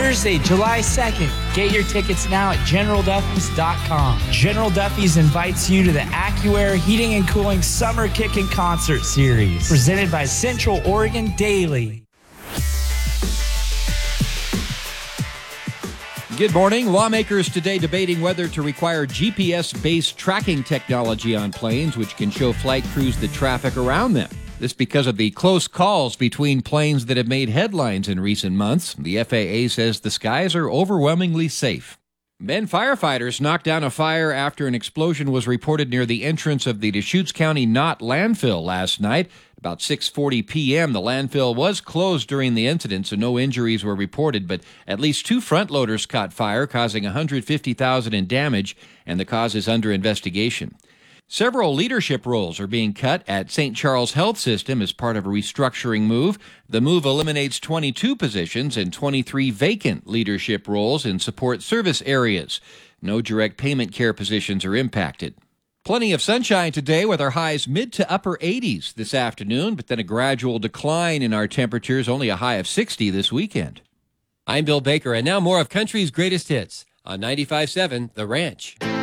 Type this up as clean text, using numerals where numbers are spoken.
Thursday, July 2nd. Get your tickets now at GeneralDuffy's.com. General Duffy's invites you to the AccuAir Heating and Cooling Summer Kickin' Concert Series, presented by Central Oregon Daily. Good morning. Lawmakers today debating whether to require GPS-based tracking technology on planes, which can show flight crews the traffic around them. This because of the close calls between planes that have made headlines in recent months. The FAA says the skies are overwhelmingly safe. Men firefighters knocked down a fire after an explosion was reported near the entrance of the Deschutes County Knott landfill last night. About 6:40 p.m., the landfill was closed during the incident, so no injuries were reported, but at least 2 front loaders caught fire, causing $150,000 in damage, and the cause is under investigation. Several leadership roles are being cut at St. Charles Health System as part of a restructuring move. The move eliminates 22 positions and 23 vacant leadership roles in support service areas. No direct payment care positions are impacted. Plenty of sunshine today with our highs mid to upper 80s this afternoon, but then a gradual decline in our temperatures, only a high of 60 this weekend. I'm Bill Baker, and now more of country's greatest hits on 95.7 The Ranch.